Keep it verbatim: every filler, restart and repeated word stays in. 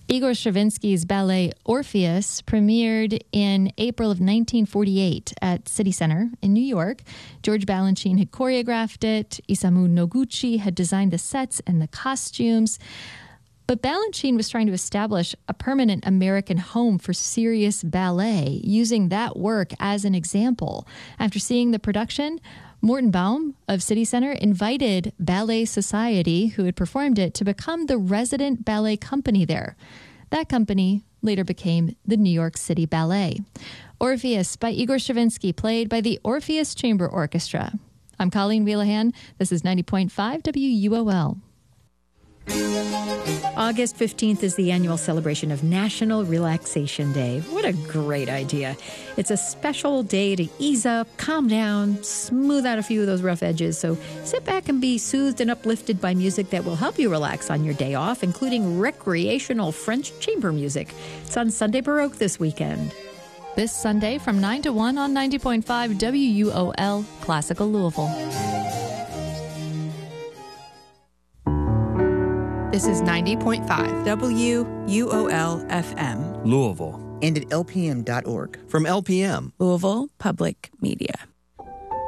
Igor Stravinsky's ballet Orpheus premiered in April of nineteen forty-eight at City Center in New York. George Balanchine had choreographed it. Isamu Noguchi had designed the sets and the costumes. But Balanchine was trying to establish a permanent American home for serious ballet, using that work as an example. After seeing the production, Morton Baum of City Center invited Ballet Society, who had performed it, to become the resident ballet company there. That company later became the New York City Ballet. Orpheus by Igor Stravinsky, played by the Orpheus Chamber Orchestra. I'm Colleen Wheelahan. This is ninety point five W U O L. August fifteenth is the annual celebration of National Relaxation Day. What a great idea. It's a special day to ease up, calm down, smooth out a few of those rough edges. So sit back and be soothed and uplifted by music that will help you relax on your day off, including recreational French chamber music. It's on Sunday Baroque this weekend. This Sunday from nine to one on ninety point five W U O L, Classical Louisville. This is ninety point five W U O L F M. Louisville. And at L P M dot org. From L P M. Louisville Public Media.